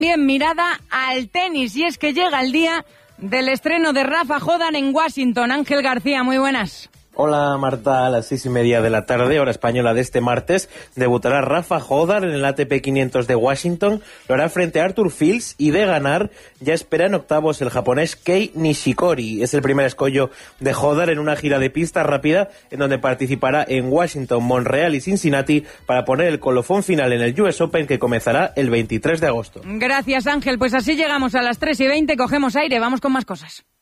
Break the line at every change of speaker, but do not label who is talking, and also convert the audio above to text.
Bien, mirada al tenis, y es que llega el día del estreno de Rafa Jódar en Washington. Ángel García, muy buenas.
Hola Marta, a las 6:30 de la tarde, hora española de este martes, debutará Rafa Jódar en el ATP 500 de Washington, lo hará frente a Arthur Fils y de ganar ya espera en octavos el japonés Kei Nishikori. Es el primer escollo de Jódar en una gira de pista rápida en donde participará en Washington, Montreal y Cincinnati para poner el colofón final en el US Open que comenzará el 23 de agosto.
Gracias Ángel, pues así llegamos a las 3:20, cogemos aire, vamos con más cosas.